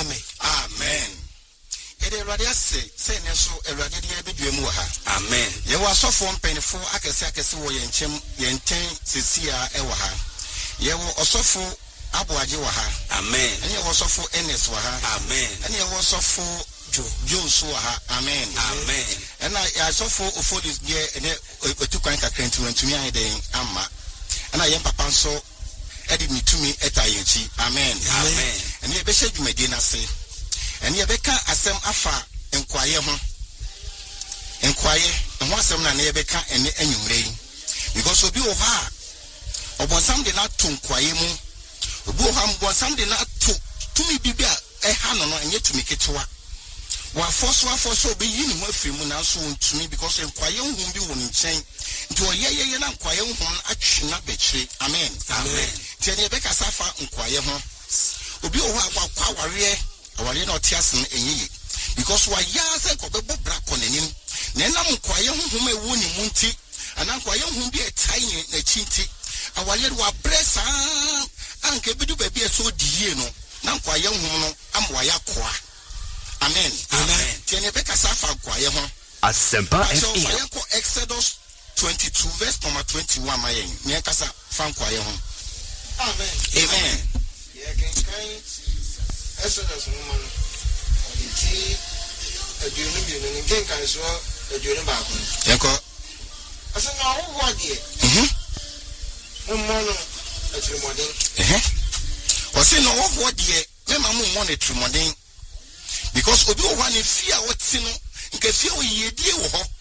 Amen. Amen. Ede radia say ne so erade dia bedua mu ha. Amen. Ye wa sofo mpenifo akese wo yenten sesia e wa ha. Ye wo osofo aboaje wa ha. Amen. Ene ye wo sofo Enes wa ha. Amen. Ene ye wo sofo Jones wa ha. Amen. Amen. Ena ya sofo ofodis ye ene otukwan kakranti wantumi ayeden amma. Ena ye papa nso edi mitumi etayenchi. Amen. Amen. Ene ye be hwedwumadi na se. And ye beka asem afa enkwaye ho. Enkwaye, ho asem na na ye beka ene anwumre. Because obi o ha obonsam de na to nkwaye mu. Obi o ha obonsam de na to tumi bibia ha no no enye tumi ketewa. Wa force obi yi ni mu afiri mu na so ntumi because enkwaye hu bi wo ni nchen. Nti o ye na nkwaye hu atwe na bekire. Amen. Amen. Ti ye beka safa nkwaye ho. Obi o ha kwa ware awale na otias no enyi because wa ya se ko bebo bra konanim na nam kwaye honhom ewu ni munti ana kwaye honhom bi etai ni na chinti awale wa bresa anke bidu ba bi so diye no na kwaye honhom no amwa ya koa. Amen. Amen. Tiene be kasa fa kwaye ho Asempa FM. So Exodus 22 verse number 21 mayen nye kasa fa kwaye ho. Amen. Amen. Yeah, can Exodus woman, iti aduonu bi no ngen kan so aduonu ba ko. Yenko. Asa na wo wode. Mo no atrimoden. O say no wo wode me ma mo monitor moden because obi o hwa ne fia wo ti no nke fia wo yedie wo ho